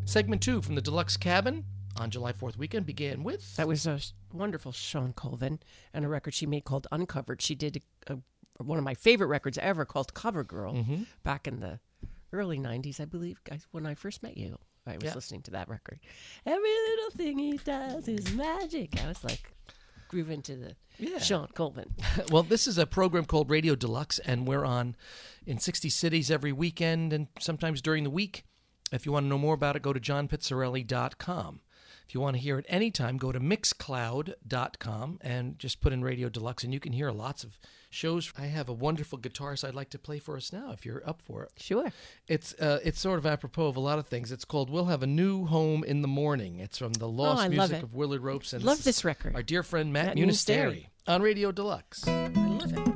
Segment 2 from the Deluxe Cabin on July 4th weekend began with... That was a wonderful Sean Colvin and a record she made called Uncovered. She did one of my favorite records ever called Cover Girl back in the early 90s, I believe, guys, when I first met you. I was listening to that record. Every little thing he does is magic. I was like, grooving to the Sean Colvin. Well, this is a program called Radio Deluxe, and we're on in 60 cities every weekend and sometimes during the week. If you want to know more about it, go to johnpizzarelli.com. If you want to hear it anytime, go to mixcloud.com and just put in Radio Deluxe, and you can hear lots of shows. I have a wonderful guitarist I'd like to play for us now, if you're up for it. Sure. It's sort of apropos of a lot of things. It's called We'll Have a New Home in the Morning. It's from the Lost Music of Willard Ropes. And love this record. Our dear friend Matt Munisteri on Radio Deluxe. I love it.